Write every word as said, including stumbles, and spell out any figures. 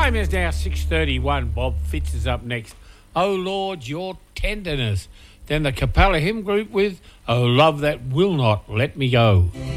Time is now six thirty-one. Bob Fitz is up next. Oh, Lord, your tenderness. Then the Capella Hymn Group with Oh, Love That Will Not Let Me Go.